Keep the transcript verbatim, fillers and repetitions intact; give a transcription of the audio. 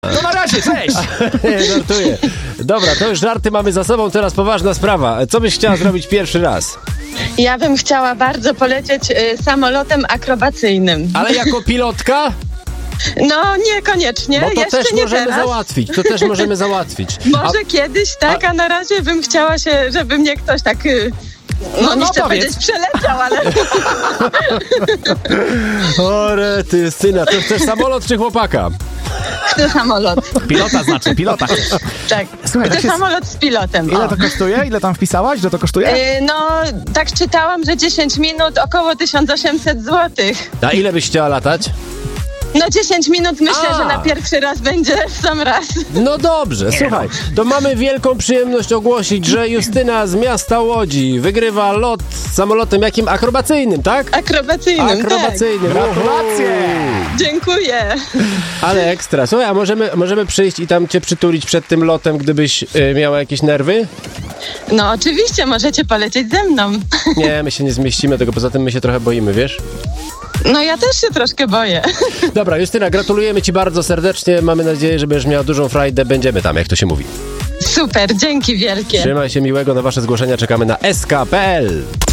No na razie, cześć! Nie, żartuję. Dobra, to już żarty mamy za sobą, teraz poważna sprawa. Co byś chciała zrobić pierwszy raz? Ja bym chciała bardzo polecieć y, samolotem akrobacyjnym. Ale jako pilotka? No niekoniecznie, Bo to jeszcze też nie możemy teraz. załatwić, to też możemy załatwić. Może A- kiedyś, tak, a na razie bym chciała się, żeby mnie ktoś tak... Y, no, No, nie no, chcę powiedz. powiedzieć przeleciał, ale... O rety, syna, to chcesz samolot czy chłopaka? Chcę samolot. Pilota znaczy, pilota chcesz. Tak, Słuchaj, chcę tak jest- samolot z pilotem. Ile O. to kosztuje? Ile tam wpisałaś, że to kosztuje? Y, no, tak czytałam, że dziesięć minut około tysiąc osiemset złotych. A ile byś chciała latać? No dziesięć minut myślę, A. że na pierwszy raz będzie w sam raz. No dobrze, słuchaj, to mamy wielką przyjemność ogłosić, że Justyna z miasta Łodzi wygrywa lot samolotem jakim akrobacyjnym, tak? Akrobacyjnym, Akrobacyjnym. Gratulacje! tak. Dziękuję. Ale ekstra. Słuchaj, a możemy, możemy przyjść i tam cię przytulić przed tym lotem, gdybyś y, miała jakieś nerwy? No oczywiście, możecie polecieć ze mną. Nie, my się nie zmieścimy, tego poza tym my się trochę boimy, wiesz? No ja też się troszkę boję. Dobra, Justyna, gratulujemy ci bardzo serdecznie. Mamy nadzieję, że będziesz miała dużą frajdę. Będziemy tam, jak to się mówi. Super, dzięki wielkie. Trzymaj się, miłego. Na wasze zgłoszenia czekamy na s k kropka p l.